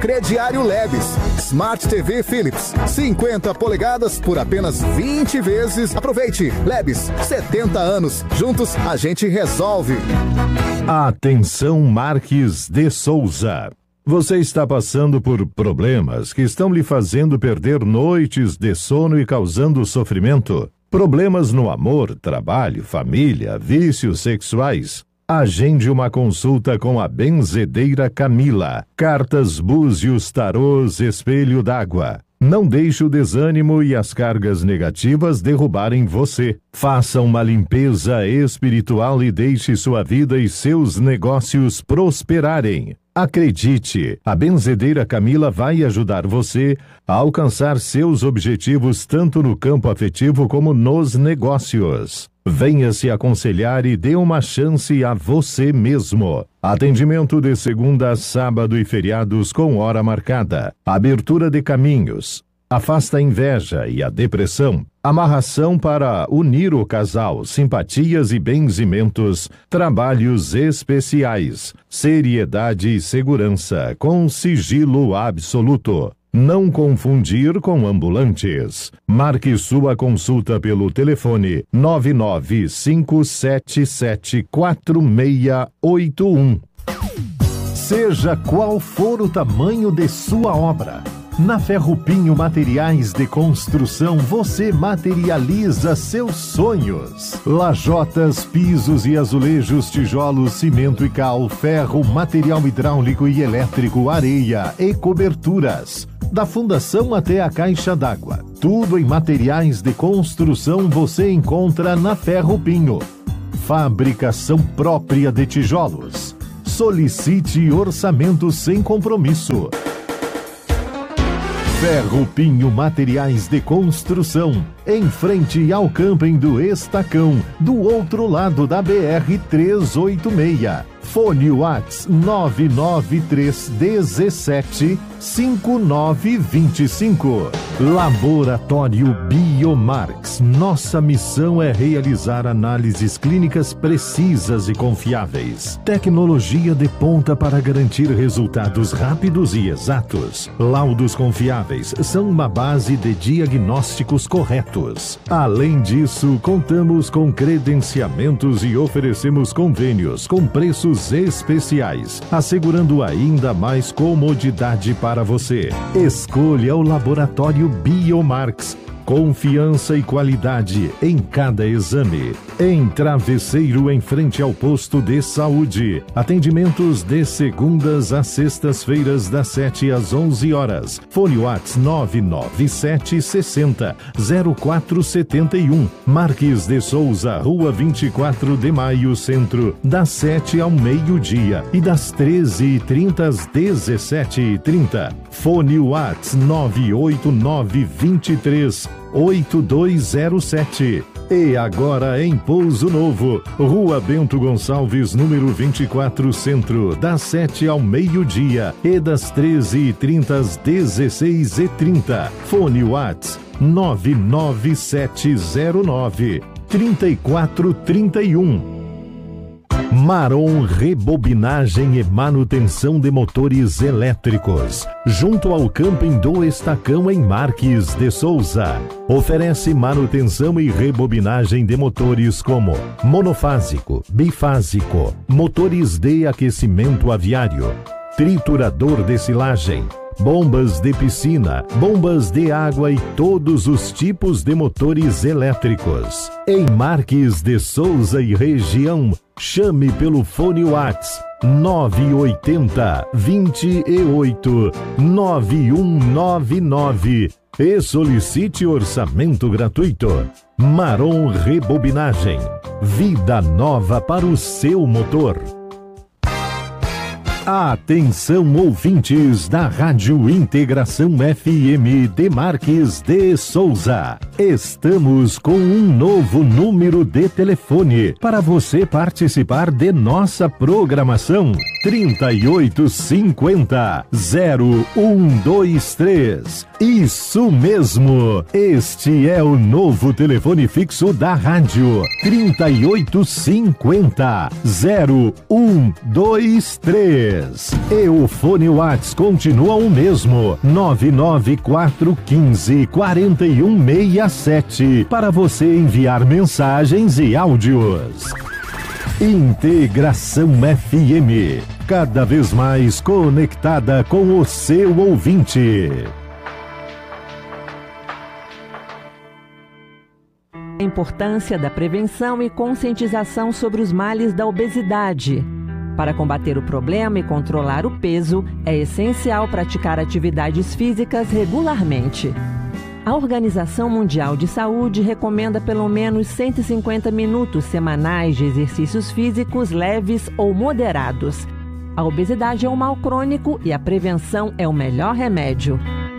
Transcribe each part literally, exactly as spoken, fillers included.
Crediário Lebes. Smart T V Philips, cinquenta polegadas por apenas vinte vezes. Aproveite. Lebes, setenta anos. Juntos a gente resolve. Atenção, Marques de Souza. Você está passando por problemas que estão lhe fazendo perder noites de sono e causando sofrimento? Problemas no amor, trabalho, família, vícios sexuais? Agende uma consulta com a benzedeira Camila. Cartas, búzios, tarôs, espelho d'água. Não deixe o desânimo e as cargas negativas derrubarem você. Faça uma limpeza espiritual e deixe sua vida e seus negócios prosperarem. Acredite, a benzedeira Camila vai ajudar você a alcançar seus objetivos tanto no campo afetivo como nos negócios. Venha se aconselhar e dê uma chance a você mesmo. Atendimento de segunda a sábado e feriados com hora marcada. Abertura de caminhos. Afasta a inveja e a depressão. Amarração para unir o casal, simpatias e benzimentos, trabalhos especiais, seriedade e segurança, com sigilo absoluto. Não confundir com ambulantes. Marque sua consulta pelo telefone nove nove cinco sete sete quatro seis oito um. Seja qual for o tamanho de sua obra, na Ferrupinho Materiais de Construção você materializa seus sonhos. Lajotas, pisos e azulejos, tijolos, cimento e cal, ferro, material hidráulico e elétrico, areia e coberturas. Da fundação até a caixa d'água. Tudo em materiais de construção você encontra na Ferrupinho. Fabricação própria de tijolos. Solicite orçamento sem compromisso. Ferrupinho Materiais de Construção, em frente ao camping do Estacão, do outro lado da B R trezentos e oitenta e seis. Fone Whats nove nove três um sete cinco nove dois cinco. Laboratório Biomarx. Nossa missão é realizar análises clínicas precisas e confiáveis. Tecnologia de ponta para garantir resultados rápidos e exatos. Laudos confiáveis são uma base de diagnósticos corretos. Além disso, contamos com credenciamentos e oferecemos convênios com preços especiais, assegurando ainda mais comodidade para você. Escolha o Laboratório Biomarx. Confiança e qualidade em cada exame. Em Travesseiro, em frente ao posto de saúde. Atendimentos de segundas a sextas-feiras, das sete às onze horas. Fone Whats nove nove sete seis zero zero quatro sete um. Marques de Souza, Rua vinte e quatro de Maio, Centro, das sete ao meio-dia e das treze e trinta às dezessete e trinta. Fone Whats nove oito nove dois três oito dois zero sete. E agora em Pouso Novo, Rua Bento Gonçalves, número vinte e quatro, Centro, das sete ao meio-dia e das treze e trinta às dezesseis e trinta. Fone Whats nove nove sete zero nove três quatro três um. Marom Rebobinagem e Manutenção de Motores Elétricos, junto ao camping do Estacão, em Marques de Souza. Oferece manutenção e rebobinagem de motores como monofásico, bifásico, motores de aquecimento aviário, triturador de silagem, bombas de piscina, bombas de água e todos os tipos de motores elétricos. Em Marques de Souza e região, chame pelo fone Whats nove oito zero, dois oito, nove um nove nove e solicite orçamento gratuito. Marom Rebobinagem. Vida nova para o seu motor. Atenção, ouvintes da Rádio Integração F M de Marques de Souza. Estamos com um novo número de telefone para você participar de nossa programação. trinta e oito cinquenta, zero um dois três. Isso mesmo! Este é o novo telefone fixo da rádio. trinta e oito cinquenta, zero um dois três. três. E o fone Whats continua o mesmo, nove nove quatro um cinco, quatro um seis sete, para você enviar mensagens e áudios. Integração F M, cada vez mais conectada com o seu ouvinte. A importância da prevenção e conscientização sobre os males da obesidade. Para combater o problema e controlar o peso, é essencial praticar atividades físicas regularmente. A Organização Mundial de Saúde recomenda pelo menos cento e cinquenta minutos semanais de exercícios físicos leves ou moderados. A obesidade é um mal crônico e a prevenção é o melhor remédio.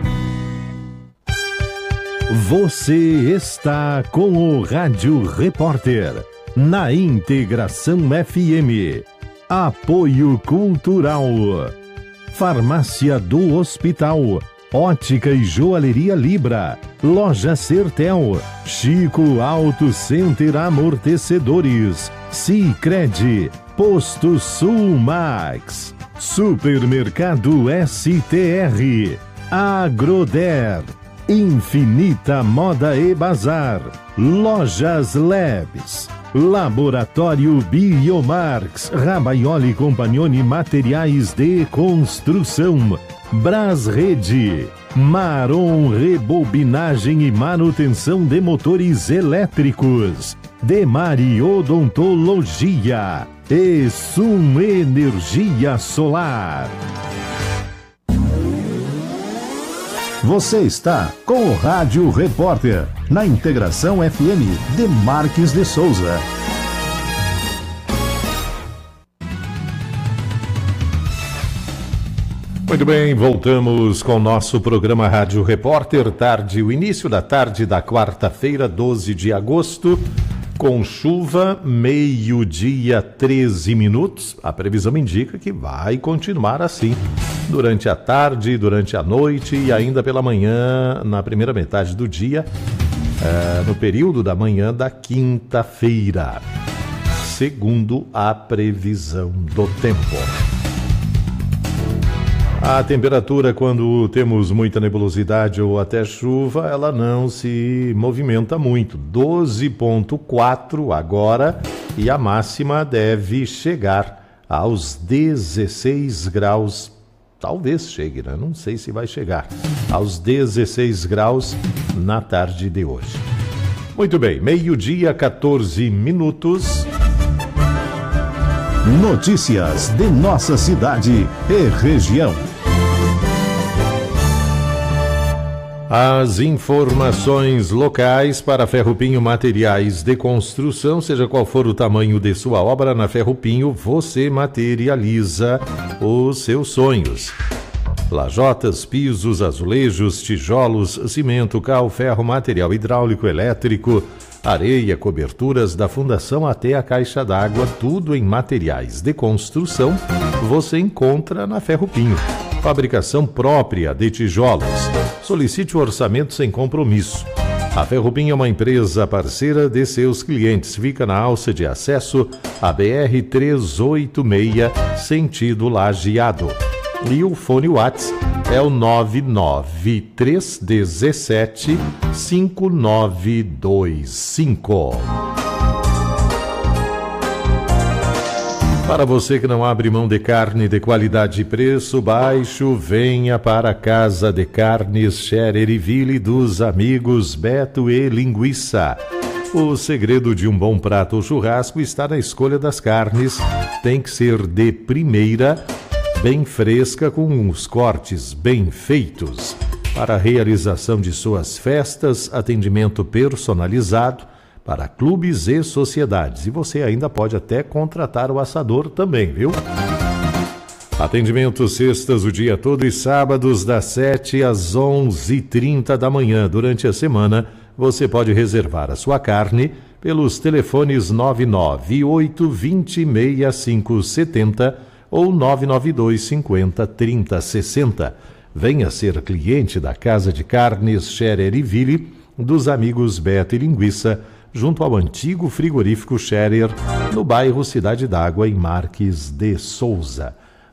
Você está com o Rádio Repórter, na Integração F M. Apoio Cultural. Farmácia do Hospital. Ótica e Joalheria Libra, Loja Sertel, Chico Auto Center Amortecedores, Sicredi, Posto Sul Max, Supermercado S T R, Agroder, Infinita Moda e Bazar, Lojas Labs, Laboratório Biomarx, Rabaioli Compagnoni Materiais de Construção, Brasrede, Maron Rebobinagem e Manutenção de Motores Elétricos, Demari Odontologia e Sum Energia Solar. Você está com o Rádio Repórter, na Integração F M de Marques de Souza. Muito bem, voltamos com o nosso programa Rádio Repórter, tarde, o início da tarde da quarta-feira, doze de agosto, com chuva, meio-dia, treze minutos. A previsão indica que vai continuar assim durante a tarde, durante a noite e ainda pela manhã, na primeira metade do dia, é, no período da manhã da quinta-feira, segundo a previsão do tempo. A temperatura, quando temos muita nebulosidade ou até chuva, ela não se movimenta muito. doze vírgula quatro agora e a máxima deve chegar aos dezesseis graus. Talvez chegue, né? Não sei se vai chegar aos dezesseis graus na tarde de hoje. Muito bem, meio-dia, quatorze minutos. Notícias de nossa cidade e região. As informações locais para Ferro-Pinho Materiais de Construção, seja qual for o tamanho de sua obra, na Ferro-Pinho você materializa os seus sonhos. Lajotas, pisos, azulejos, tijolos, cimento, cal, ferro, material hidráulico, elétrico, areia, coberturas da fundação até a caixa d'água, tudo em materiais de construção, você encontra na Ferro-Pinho. Fabricação própria de tijolos. Solicite o orçamento sem compromisso. A Ferro-Pinho é uma empresa parceira de seus clientes. Fica na alça de acesso à B R trezentos e oitenta e seis, sentido Lajeado. E o fone Whats é o nove nove três um sete, cinco nove dois cinco. Para você que não abre mão de carne de qualidade e preço baixo, venha para a Casa de Carnes Scherer e Ville dos amigos Beto e Linguiça. O segredo de um bom prato ou churrasco está na escolha das carnes. Tem que ser de primeira, bem fresca, com os cortes bem feitos. Para a realização de suas festas, atendimento personalizado para clubes e sociedades. E você ainda pode até contratar o assador também, viu? Atendimento sextas o dia todo e sábados das sete às onze e trinta da manhã. Durante a semana, você pode reservar a sua carne pelos telefones nove nove oito, dois zero, seis cinco sete zero ou nove nove dois, cinco zero, três zero seis zero. Venha ser cliente da Casa de Carnes Scherer e Ville dos amigos Beto e Linguiça, junto ao antigo frigorífico Scherer, no bairro Cidade d'Água, em Marques de Souza.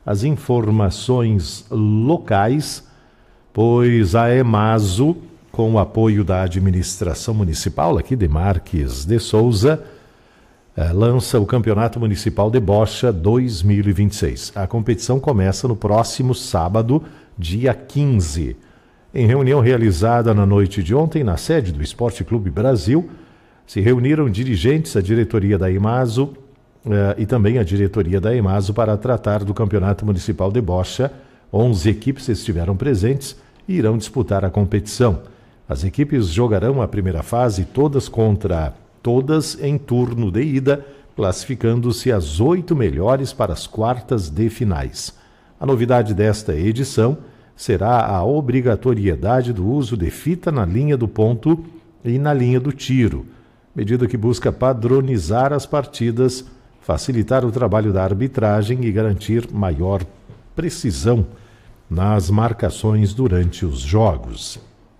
as informações locais, pois a Emaso, com o apoio da administração municipal aqui de Marques de Souza, eh, lança o Campeonato Municipal de Bocha dois mil e vinte e seis. A competição começa no próximo sábado, dia quinze. Em reunião realizada na noite de ontem, na sede do Esporte Clube Brasil, se reuniram dirigentes, a diretoria da Emaso eh, e também a diretoria da Emaso para tratar do Campeonato Municipal de Bocha. onze equipes estiveram presentes e irão disputar a competição. As equipes jogarão a primeira fase todas contra todas em turno de ida, classificando-se as oito melhores para as quartas de finais. A novidade desta edição será a obrigatoriedade do uso de fita na linha do ponto e na linha do tiro, medida que busca padronizar as partidas, facilitar o trabalho da arbitragem e garantir maior precisão nas marcações durante os jogos.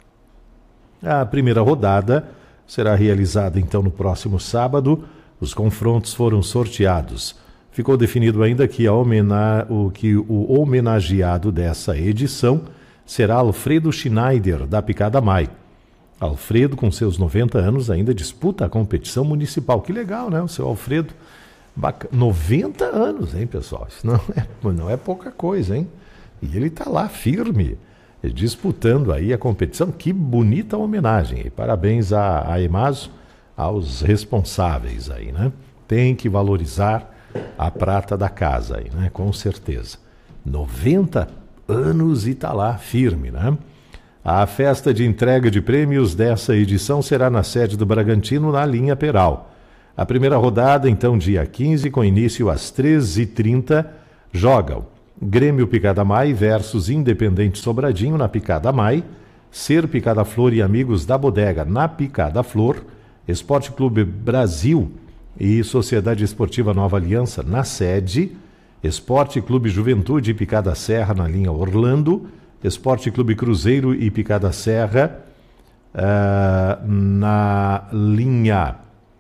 A primeira rodada será realizada então no próximo sábado. Os confrontos foram sorteados. Ficou definido ainda que, a homena... o, que o homenageado dessa edição será Alfredo Schneider, da Picada Mai. Alfredo, com seus noventa anos, ainda disputa a competição municipal. Que legal, né? O seu Alfredo. Bac... noventa anos, hein, pessoal? Isso não é, não é pouca coisa, hein? E ele está lá firme, disputando aí a competição. Que bonita homenagem. E parabéns à, à Emaso, aos responsáveis aí, né? Tem que valorizar a prata da casa aí, né? Com certeza. noventa anos e está lá firme, né? A festa de entrega de prêmios dessa edição será na sede do Bragantino, na linha Peral. A primeira rodada, então, dia quinze, com início às treze e trinta, jogam Grêmio Picada Mai versus Independente Sobradinho na Picada Mai, Ser Picada Flor e Amigos da Bodega na Picada Flor, Esporte Clube Brasil e Sociedade Esportiva Nova Aliança na sede, Esporte Clube Juventude e Picada Serra na linha Orlando, Esporte Clube Cruzeiro e Picada Serra uh, na linha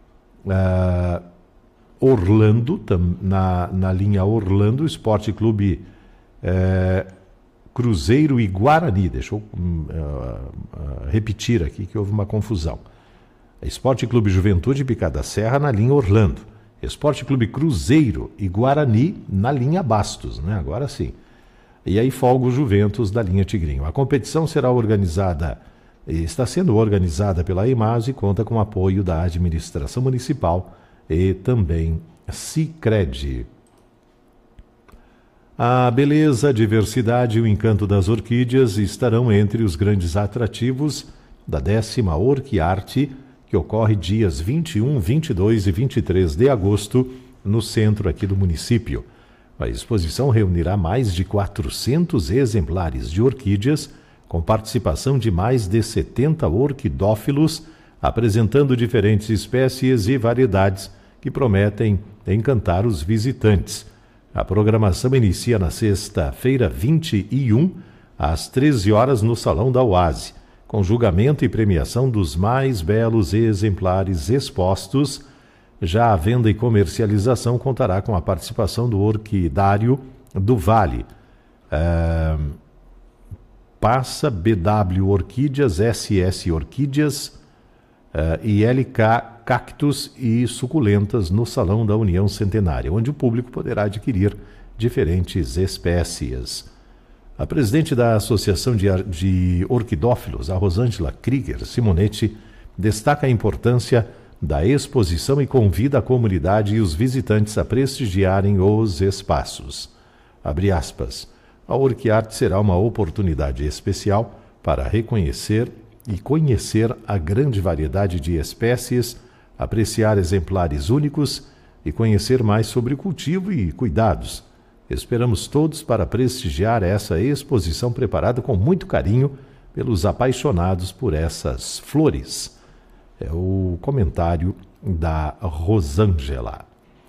uh, Orlando, tam, na, na linha Orlando, Esporte Clube uh, Cruzeiro e Guarani. Deixa eu uh, uh, repetir aqui que houve uma confusão. Esporte Clube Juventude e Picada Serra na linha Orlando. Esporte Clube Cruzeiro e Guarani na linha Bastos, né? Agora sim. E aí folga o Juventus da linha Tigrinho. A competição será organizada, está sendo organizada pela Emaso e conta com apoio da administração municipal e também Sicredi. A beleza, a diversidade e o encanto das orquídeas estarão entre os grandes atrativos da décima Orquiarte, que ocorre dias vinte e um, vinte e dois e vinte e três de agosto no centro aqui do município. A exposição reunirá mais de quatrocentos exemplares de orquídeas, com participação de mais de setenta orquidófilos, apresentando diferentes espécies e variedades que prometem encantar os visitantes. A programação inicia na sexta-feira, vinte e um, às treze horas, no Salão da Oase, com julgamento e premiação dos mais belos exemplares expostos. Já a venda e comercialização contará com a participação do Orquidário do Vale, é, Passa, B W Orquídeas, S S Orquídeas é, e L K Cactos e Suculentas no Salão da União Centenária, onde o público poderá adquirir diferentes espécies. A presidente da Associação de, de Orquidófilos, a Rosângela Krieger Simonetti, destaca a importância da exposição e convida a comunidade e os visitantes a prestigiarem os espaços. Abre aspas. A Orquiarte será uma oportunidade especial para reconhecer e conhecer a grande variedade de espécies, apreciar exemplares únicos e conhecer mais sobre o cultivo e cuidados. Esperamos todos para prestigiar essa exposição preparada com muito carinho pelos apaixonados por essas flores. É o comentário da Rosângela.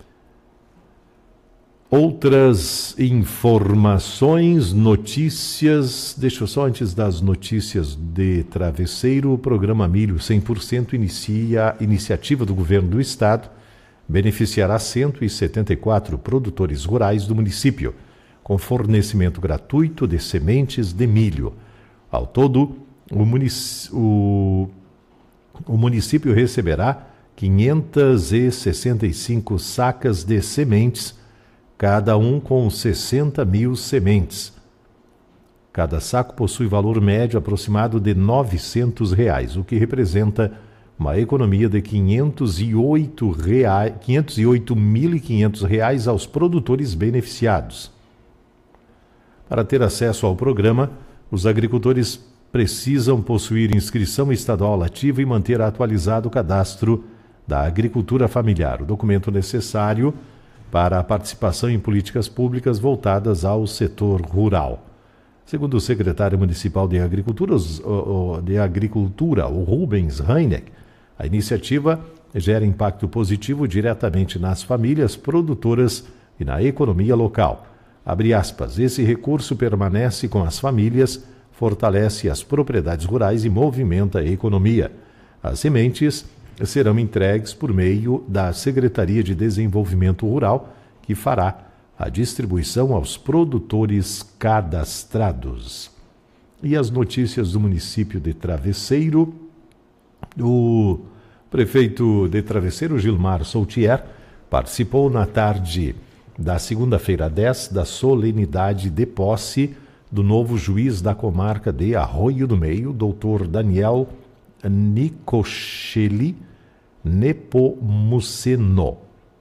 Outras informações, notícias. Deixa eu só, antes das notícias de Travesseiro, o programa Milho cem por cento inicia iniciativa do governo do estado, beneficiará cento e setenta e quatro produtores rurais do município. com fornecimento gratuito de sementes de milho. Ao todo, o, munic... o... o município receberá quinhentas e sessenta e cinco sacas de sementes, cada um com sessenta mil sementes. Cada saco possui valor médio aproximado de novecentos reais, o que representa uma economia de quinhentos e oito reais, quinhentos e oito mil e quinhentos reais aos produtores beneficiados. Para ter acesso ao programa, os agricultores precisam possuir inscrição estadual ativa e manter atualizado o cadastro da agricultura familiar, o documento necessário para a participação em políticas públicas voltadas ao setor rural. Segundo o secretário municipal de Agricultura, de Agricultura, o Rubens Reineck, a iniciativa gera impacto positivo diretamente nas famílias produtoras e na economia local. Abre aspas, esse recurso permanece com as famílias, fortalece as propriedades rurais e movimenta a economia. As sementes serão entregues por meio da Secretaria de Desenvolvimento Rural, que fará a distribuição aos produtores cadastrados. E as notícias do município de Travesseiro. O prefeito de Travesseiro, Gilmar Soutier, participou na tarde da segunda-feira dez da solenidade de posse do novo juiz da comarca de Arroio do Meio, doutor Daniel Nicocheli Nepomuceno.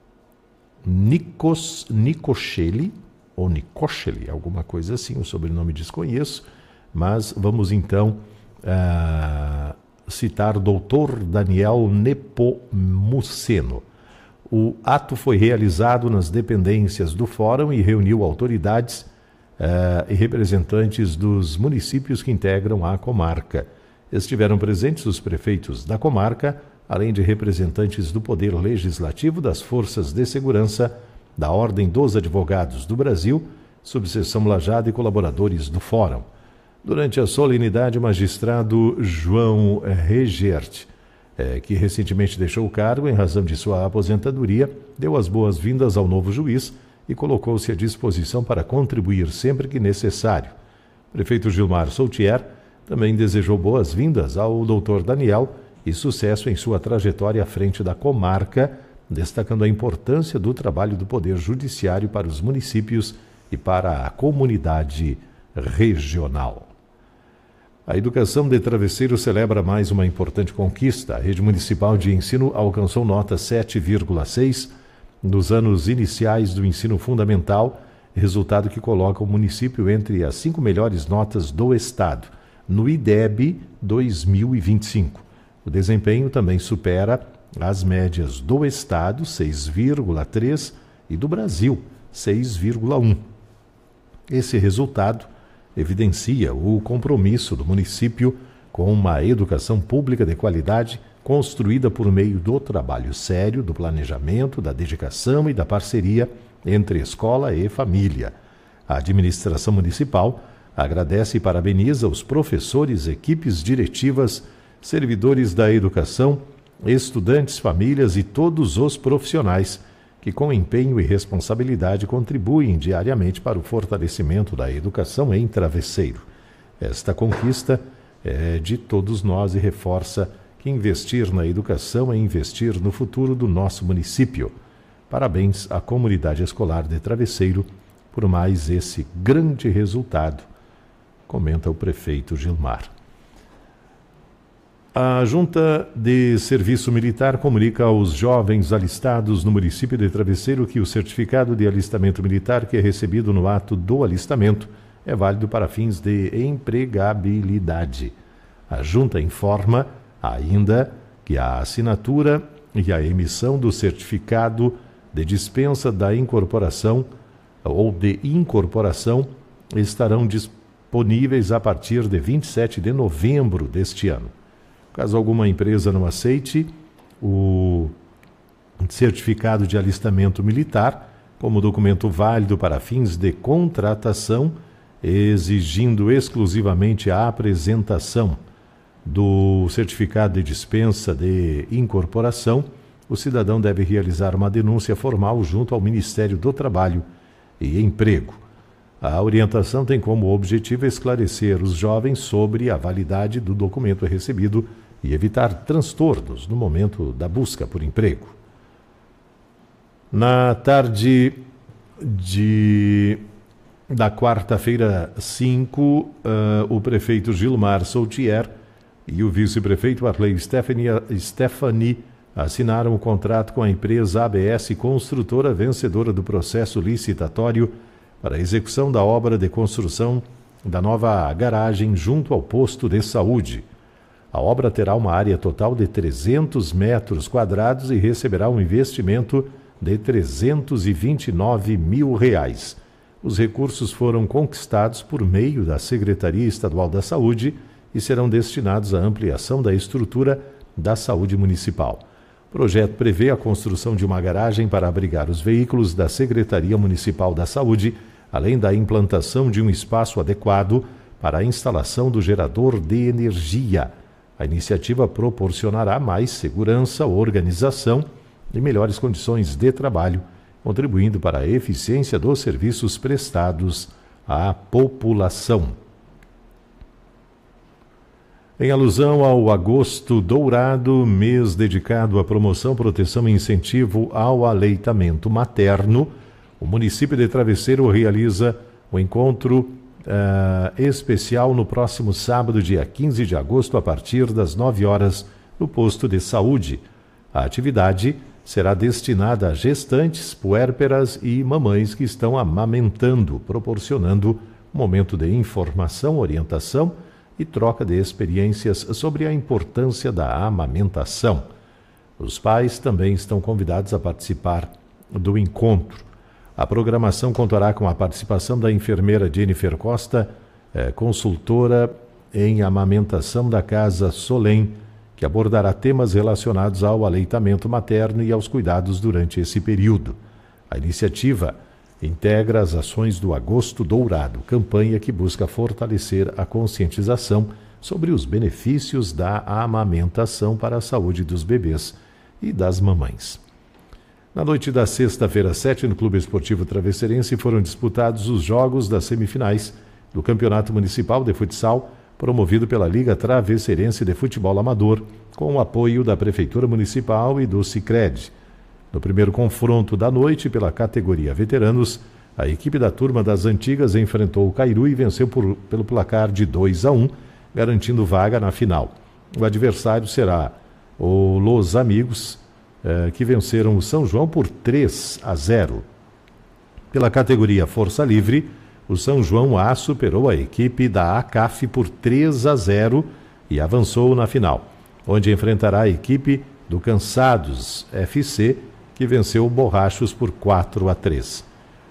Nikos, Nicocheli, ou Nicocheli, alguma coisa assim, o sobrenome desconheço, mas vamos então uh, citar doutor Daniel Nepomuceno. O ato foi realizado nas dependências do Fórum e reuniu autoridades uh, e representantes dos municípios que integram a comarca. Estiveram presentes os prefeitos da comarca, além de representantes do Poder Legislativo, das Forças de Segurança, da Ordem dos Advogados do Brasil, Subseção Lajada e colaboradores do Fórum. Durante a solenidade, o magistrado João Regert, eh, que recentemente deixou o cargo em razão de sua aposentadoria, deu as boas-vindas ao novo juiz e colocou-se à disposição para contribuir sempre que necessário. O prefeito Gilmar Soutier também desejou boas-vindas ao doutor Daniel e sucesso em sua trajetória à frente da comarca, destacando a importância do trabalho do Poder Judiciário para os municípios e para a comunidade regional. A educação de Travesseiro celebra mais uma importante conquista. A rede municipal de ensino alcançou nota sete vírgula seis nos anos iniciais do ensino fundamental, resultado que coloca o município entre as cinco melhores notas do estado, no I D E B dois mil e vinte e cinco. O desempenho também supera as médias do estado, seis vírgula três, e do Brasil, seis vírgula um. Esse resultado evidencia o compromisso do município com uma educação pública de qualidade construída por meio do trabalho sério, do planejamento, da dedicação e da parceria entre escola e família. A administração municipal agradece e parabeniza os professores, equipes diretivas, servidores da educação, estudantes, famílias e todos os profissionais que, com empenho e responsabilidade, contribuem diariamente para o fortalecimento da educação em Travesseiro. Esta conquista é de todos nós e reforça que investir na educação é investir no futuro do nosso município. Parabéns à comunidade escolar de Travesseiro por mais esse grande resultado, comenta o prefeito Gilmar. A Junta de Serviço Militar comunica aos jovens alistados no município de Travesseiro que o certificado de alistamento militar que é recebido no ato do alistamento é válido para fins de empregabilidade. A Junta informa ainda que a assinatura e a emissão do certificado de dispensa da incorporação ou de incorporação estarão disponíveis a partir de vinte e sete de novembro deste ano. Caso alguma empresa não aceite o certificado de alistamento militar como documento válido para fins de contratação, exigindo exclusivamente a apresentação do certificado de dispensa de incorporação, o cidadão deve realizar uma denúncia formal junto ao Ministério do Trabalho e Emprego. A orientação tem como objetivo esclarecer os jovens sobre a validade do documento recebido e evitar transtornos no momento da busca por emprego. Na tarde de, da quarta-feira cinco, uh, o prefeito Gilmar Soutier e o vice-prefeito Arley Stephanie assinaram um contrato com a empresa A B S Construtora, vencedora do processo licitatório para a execução da obra de construção da nova garagem junto ao posto de saúde. A obra terá uma área total de trezentos metros quadrados e receberá um investimento de trezentos e vinte e nove mil reais. Os recursos foram conquistados por meio da Secretaria Estadual da Saúde e serão destinados à ampliação da estrutura da saúde municipal. O projeto prevê a construção de uma garagem para abrigar os veículos da Secretaria Municipal da Saúde, além da implantação de um espaço adequado para a instalação do gerador de energia. A iniciativa proporcionará mais segurança, organização e melhores condições de trabalho, contribuindo para a eficiência dos serviços prestados à população. Em alusão ao Agosto Dourado, mês dedicado à promoção, proteção e incentivo ao aleitamento materno, o município de Travesseiro realiza o encontro uh, especial no próximo sábado, dia quinze de agosto, a partir das nove horas, no posto de saúde. A atividade será destinada a gestantes, puérperas e mamães que estão amamentando, proporcionando um momento de informação, orientação e troca de experiências sobre a importância da amamentação. Os pais também estão convidados a participar do encontro. A programação contará com a participação da enfermeira Jennifer Costa, eh, consultora em amamentação da Casa Solém, que abordará temas relacionados ao aleitamento materno e aos cuidados durante esse período. A iniciativa integra as ações do Agosto Dourado, campanha que busca fortalecer a conscientização sobre os benefícios da amamentação para a saúde dos bebês e das mamães. Na noite da sexta-feira sete, no Clube Esportivo Travesseirense, foram disputados os jogos das semifinais do Campeonato Municipal de Futsal, promovido pela Liga Travesseirense de Futebol Amador, com o apoio da Prefeitura Municipal e do Sicredi. No primeiro confronto da noite, pela categoria veteranos, a equipe da Turma das Antigas enfrentou o Cairu e venceu por, pelo placar de dois a um, garantindo vaga na final. O adversário será o Los Amigos, eh, que venceram o São João por três a zero. Pela categoria Força Livre, o São João A superou a equipe da A C A F por três a zero e avançou na final, onde enfrentará a equipe do Cansados F C, que venceu o Borrachos por quatro a três.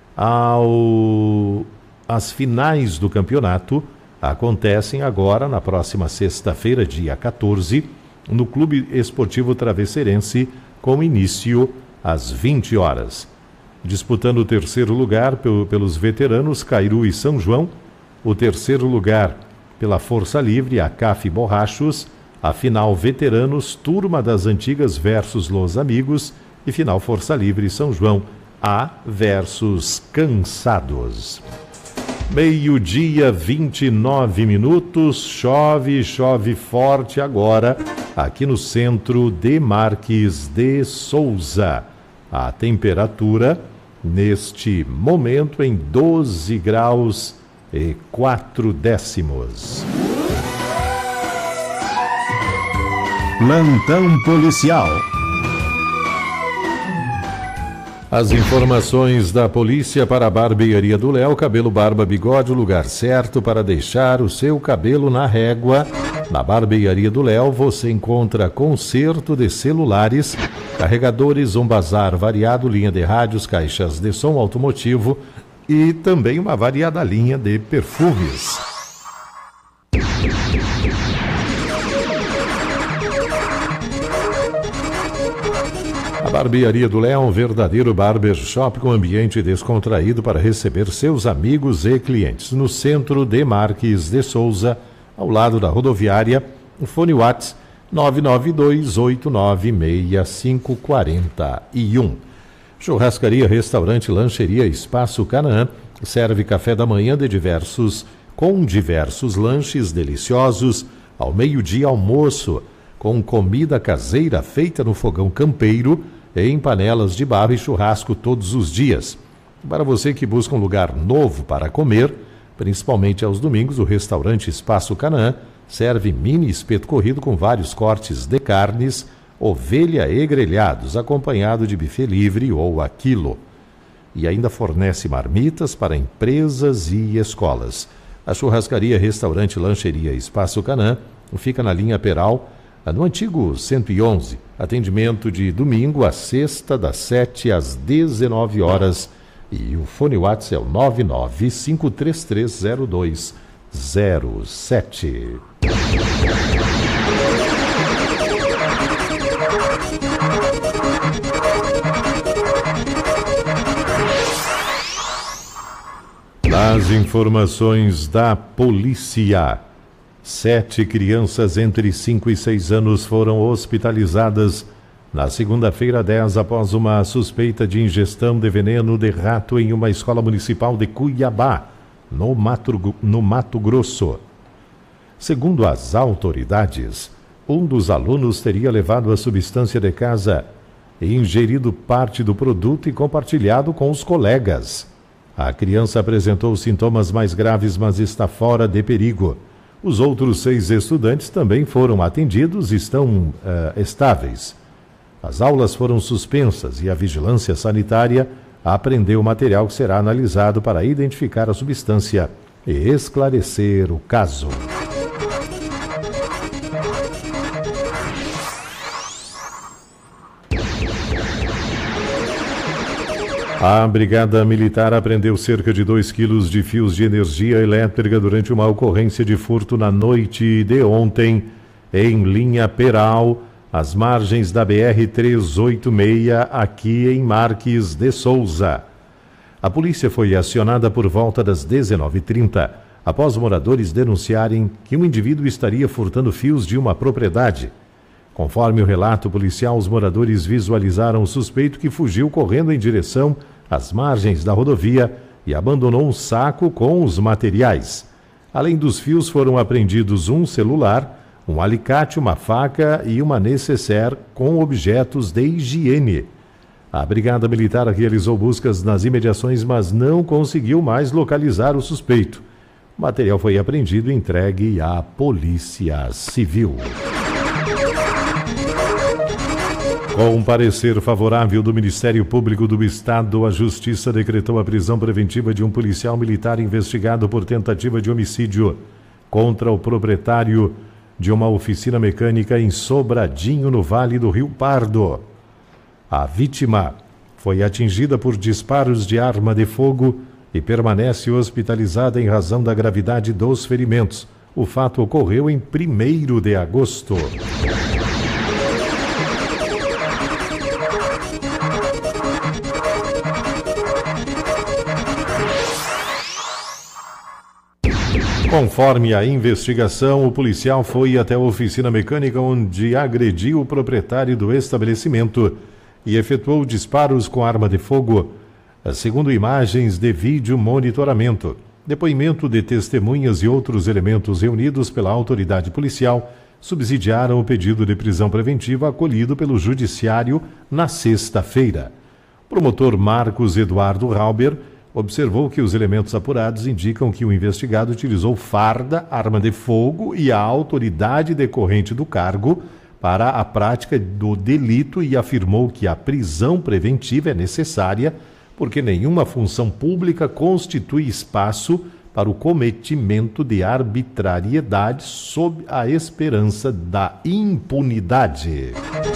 Ao... As finais do campeonato acontecem agora, na próxima sexta-feira, dia quatorze, no Clube Esportivo Travesseirense, com início às vinte horas. Disputando o terceiro lugar pelos veteranos, Cairu e São João, o terceiro lugar pela Força Livre, a C A F Borrachos, a final veteranos, Turma das Antigas versus Los Amigos e final Força Livre São João A versus Cansados. Meio-dia, vinte e nove minutos, chove, chove forte agora aqui no centro de Marques de Souza. A temperatura neste momento em doze graus e quatro décimos. Plantão policial. As informações da polícia para a barbearia do Léo, cabelo, barba, bigode, o lugar certo para deixar o seu cabelo na régua. Na barbearia do Léo você encontra conserto de celulares, carregadores, um bazar variado, linha de rádios, caixas de som automotivo e também uma variada linha de perfumes. A barbearia do Léo é um verdadeiro barbershop com ambiente descontraído para receber seus amigos e clientes. No centro de Marques de Souza, ao lado da rodoviária, o fone WhatsApp nove nove dois oito nove seis cinco quatro um. Churrascaria, restaurante, lancheria, Espaço Canaã, serve café da manhã de diversos, com diversos lanches deliciosos, ao meio-dia almoço, com comida caseira feita no fogão campeiro, em panelas de barro e churrasco todos os dias. Para você que busca um lugar novo para comer, principalmente aos domingos, o restaurante Espaço Canaã serve mini espeto corrido com vários cortes de carnes, ovelha e grelhados, acompanhado de buffet livre ou a quilo. E ainda fornece marmitas para empresas e escolas. A churrascaria, restaurante, lancheria Espaço Canaã fica na linha Peral, no antigo cento e onze. Atendimento de domingo a sexta, das sete às dezenove horas. E o fone WhatsApp é o nove nove cinco três três zero dois zero sete. As informações da polícia. Sete crianças entre cinco e seis anos foram hospitalizadas na segunda-feira dez após uma suspeita de ingestão de veneno de rato em uma escola municipal de Cuiabá, no Mato, no Mato Grosso. Segundo as autoridades, um dos alunos teria levado a substância de casa, ingerido parte do produto e compartilhado com os colegas. A criança apresentou sintomas mais graves, mas está fora de perigo. Os outros seis estudantes também foram atendidos e estão uh, estáveis. As aulas foram suspensas e a vigilância sanitária apreendeu o material que será analisado para identificar a substância e esclarecer o caso. A Brigada Militar apreendeu cerca de dois quilos de fios de energia elétrica durante uma ocorrência de furto na noite de ontem, em linha Peral, às margens da B R trezentos e oitenta e seis, aqui em Marques de Souza. A polícia foi acionada por volta das dezenove e trinta, após moradores denunciarem que um indivíduo estaria furtando fios de uma propriedade. Conforme o relato policial, os moradores visualizaram o suspeito que fugiu correndo em direção às margens da rodovia e abandonou um saco com os materiais. Além dos fios, foram apreendidos um celular, um alicate, uma faca e uma necessaire com objetos de higiene. A Brigada Militar realizou buscas nas imediações, mas não conseguiu mais localizar o suspeito. O material foi apreendido e entregue à Polícia Civil. Com um parecer favorável do Ministério Público do Estado, a Justiça decretou a prisão preventiva de um policial militar investigado por tentativa de homicídio contra o proprietário de uma oficina mecânica em Sobradinho, no Vale do Rio Pardo. A vítima foi atingida por disparos de arma de fogo e permanece hospitalizada em razão da gravidade dos ferimentos. O fato ocorreu em primeiro de agosto. Conforme a investigação, o policial foi até a oficina mecânica onde agrediu o proprietário do estabelecimento e efetuou disparos com arma de fogo, segundo imagens de vídeo monitoramento. Depoimento de testemunhas e outros elementos reunidos pela autoridade policial subsidiaram o pedido de prisão preventiva acolhido pelo Judiciário na sexta-feira. O promotor Marcos Eduardo Rauber observou que os elementos apurados indicam que o investigado utilizou farda, arma de fogo e a autoridade decorrente do cargo para a prática do delito e afirmou que a prisão preventiva é necessária porque nenhuma função pública constitui espaço para o cometimento de arbitrariedade sob a esperança da impunidade.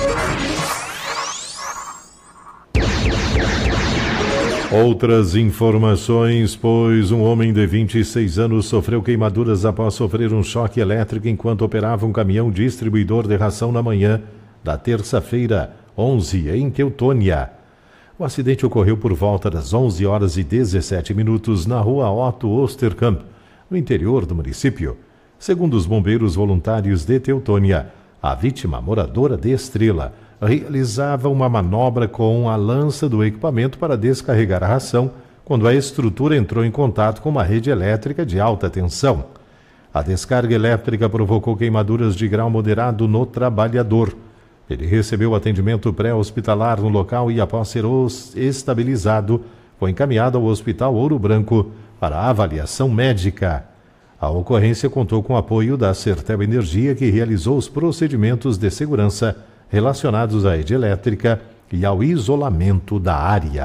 Outras informações, pois um homem de vinte e seis anos sofreu queimaduras após sofrer um choque elétrico enquanto operava um caminhão distribuidor de ração na manhã da terça-feira, onze, em Teutônia. O acidente ocorreu por volta das onze horas e dezessete minutos na rua Otto Osterkamp, no interior do município. Segundo os bombeiros voluntários de Teutônia, a vítima, moradora de Estrela, realizava uma manobra com a lança do equipamento para descarregar a ração quando a estrutura entrou em contato com uma rede elétrica de alta tensão. A descarga elétrica provocou queimaduras de grau moderado no trabalhador. Ele recebeu atendimento pré-hospitalar no local e, após ser estabilizado, foi encaminhado ao Hospital Ouro Branco para avaliação médica. A ocorrência contou com o apoio da Sertel Energia, que realizou os procedimentos de segurança relacionados à rede elétrica e ao isolamento da área.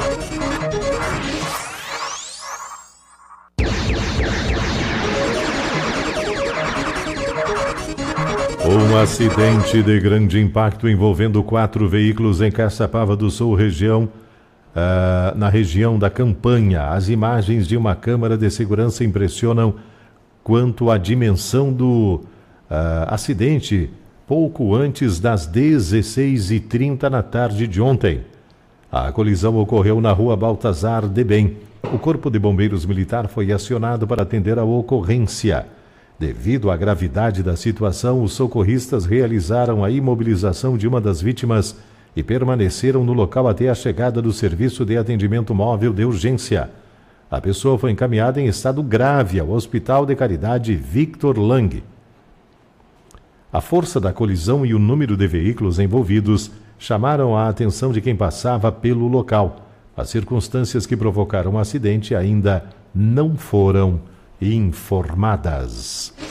Um acidente de grande impacto envolvendo quatro veículos em Caçapava do Sul, região, uh, na região da Campanha. As imagens de uma câmara de segurança impressionam quanto à dimensão do uh, acidente, pouco antes das dezesseis e trinta na tarde de ontem. A colisão ocorreu na rua Baltazar de Bem. O Corpo de Bombeiros Militar foi acionado para atender a ocorrência. Devido à gravidade da situação, os socorristas realizaram a imobilização de uma das vítimas e permaneceram no local até a chegada do Serviço de Atendimento Móvel de Urgência. A pessoa foi encaminhada em estado grave ao Hospital de Caridade Victor Lang. A força da colisão e o número de veículos envolvidos chamaram a atenção de quem passava pelo local. As circunstâncias que provocaram o acidente ainda não foram informadas.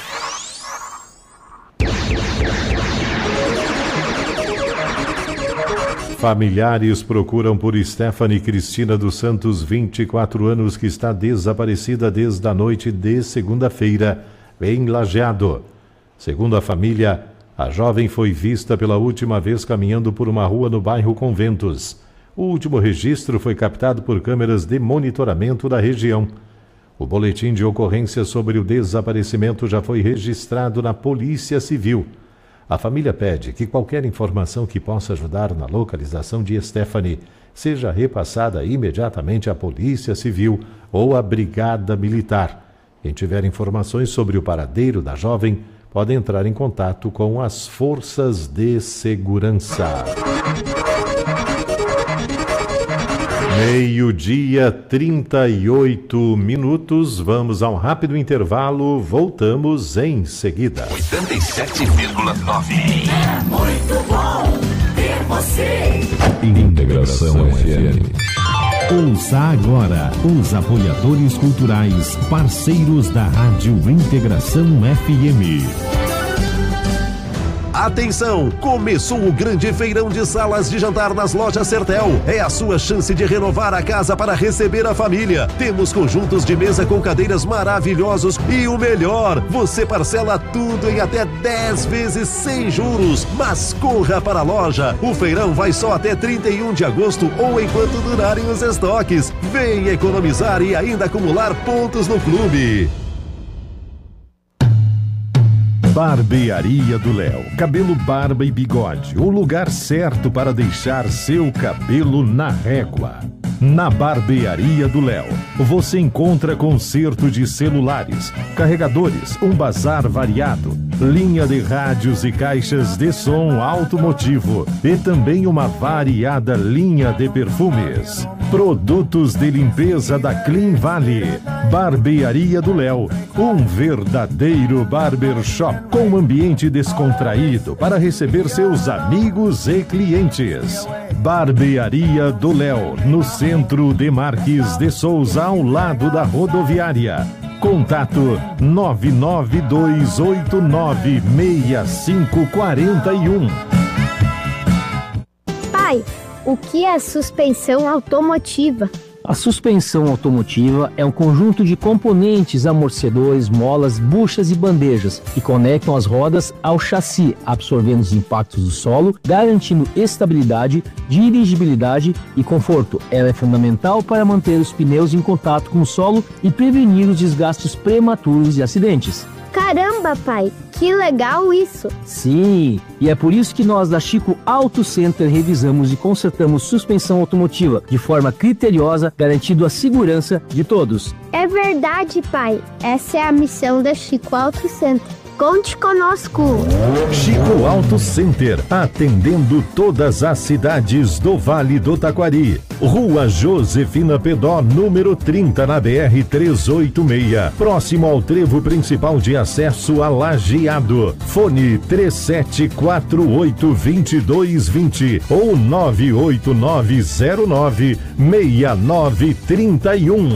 Familiares procuram por Stephanie Cristina dos Santos, vinte e quatro anos, que está desaparecida desde a noite de segunda-feira em Lajeado. Segundo a família, a jovem foi vista pela última vez caminhando por uma rua no bairro Conventos. O último registro foi captado por câmeras de monitoramento da região. O boletim de ocorrência sobre o desaparecimento já foi registrado na Polícia Civil. A família pede que qualquer informação que possa ajudar na localização de Stephanie seja repassada imediatamente à Polícia Civil ou à Brigada Militar. Quem tiver informações sobre o paradeiro da jovem pode entrar em contato com as forças de segurança. Meio-dia, trinta e oito minutos. Vamos a um rápido intervalo. Voltamos em seguida. oitenta e sete vírgula nove. É muito bom ter você. Integração F M. Ouça agora os apoiadores culturais, parceiros da Rádio Integração F M. Atenção! Começou o grande feirão de salas de jantar nas lojas Sertel. É a sua chance de renovar a casa para receber a família. Temos conjuntos de mesa com cadeiras maravilhosos e o melhor, você parcela tudo em até dez vezes sem juros. Mas corra para a loja. O feirão vai só até trinta e um de agosto ou enquanto durarem os estoques. Vem economizar e ainda acumular pontos no clube. Barbearia do Léo. Cabelo, barba e bigode. O lugar certo para deixar seu cabelo na régua. Na Barbearia do Léo, você encontra conserto de celulares, carregadores, um bazar variado, linha de rádios e caixas de som automotivo e também uma variada linha de perfumes. Produtos de limpeza da Clean Valley. Barbearia do Léo, um verdadeiro barbershop com ambiente descontraído para receber seus amigos e clientes. Barbearia do Léo, no centro de Marques de Souza, ao lado da rodoviária. Contato nove nove dois oito nove seis cinco quatro um. Pai, o que é suspensão automotiva? A suspensão automotiva é um conjunto de componentes, amortecedores, molas, buchas e bandejas que conectam as rodas ao chassi, absorvendo os impactos do solo, garantindo estabilidade, dirigibilidade e conforto. Ela é fundamental para manter os pneus em contato com o solo e prevenir os desgastes prematuros e acidentes. Caramba, pai, que legal isso! Sim, e é por isso que nós da Chico Auto Center revisamos e consertamos suspensão automotiva de forma criteriosa, garantindo a segurança de todos. É verdade, pai. Essa é a missão da Chico Auto Center. Conte conosco! Chico Auto Center, atendendo todas as cidades do Vale do Taquari. Rua Josefina Pedó, número trinta, na B R trezentos e oitenta e seis, próximo ao trevo principal de acesso a Lajeado. Fone três sete quatro oito, dois dois dois zero ou nove oito nove zero nove, seis nove três um.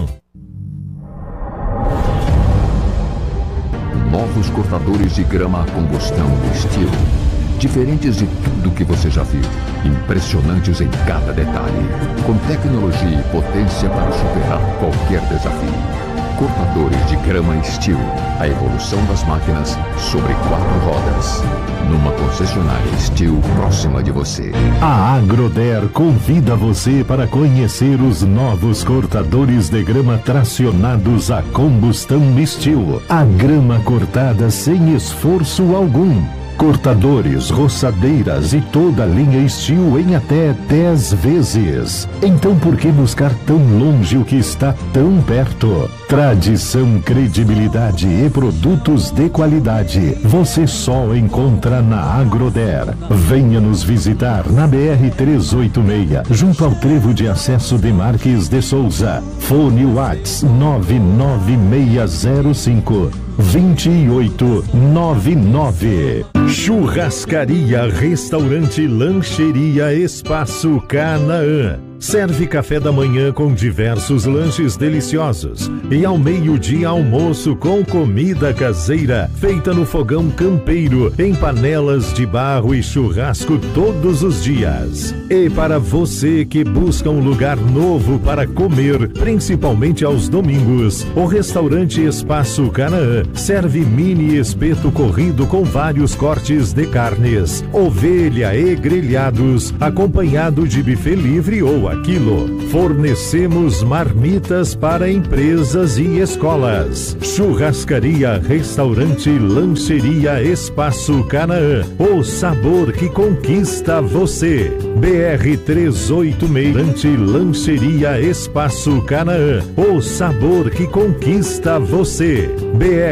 Novos cortadores de grama a combustão Steel. Diferentes de tudo que você já viu. Impressionantes em cada detalhe. Com tecnologia e potência para superar qualquer desafio. Cortadores de grama Steel. A evolução das máquinas sobre quatro rodas. Numa concessionária Steel próxima de você. A Agroder convida você para conhecer os novos cortadores de grama tracionados a combustão Steel. A grama cortada sem esforço algum. Cortadores, roçadeiras e toda a linha Steel em até dez vezes. Então por que buscar tão longe o que está tão perto? Tradição, credibilidade e produtos de qualidade você só encontra na Agroder. Venha nos visitar na B R trezentos e oitenta e seis, junto ao trevo de acesso de Marques de Souza. Fone WhatsApp nove nove seis zero cinco, dois oito nove nove. Churrascaria, restaurante, lancheria, Espaço Canaã. Serve café da manhã com diversos lanches deliciosos e ao meio-dia almoço com comida caseira feita no fogão campeiro em panelas de barro e churrasco todos os dias. E para você que busca um lugar novo para comer, principalmente aos domingos, o restaurante Espaço Canaã serve mini espeto corrido com vários cortes de carnes, ovelha e grelhados, acompanhado de buffet livre ou aquilo. Fornecemos marmitas para empresas e escolas. Churrascaria, restaurante, lancheria, Espaço Canaã. O sabor que conquista você. B R trezentos e oitenta e seis, lancheria, Espaço Canaã. O sabor que conquista você. B R